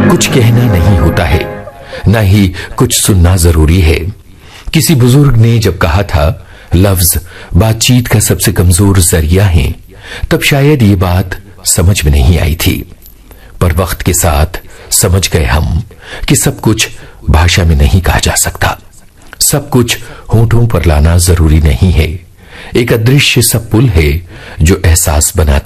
कुछ कहना नहीं होता है, ना ही कुछ सुनना जरूरी है। किसी बुजुर्ग ने जब कहा था लफ्ज बातचीत का सबसे कमजोर जरिया है, तब शायद ये बात समझ में नहीं आई थी। पर वक्त के साथ समझ गए हम कि सब कुछ भाषा में नहीं कहा जा सकता, सब कुछ होठों पर लाना जरूरी नहीं है। एक अदृश्य सा पुल है जो एहसास बनाती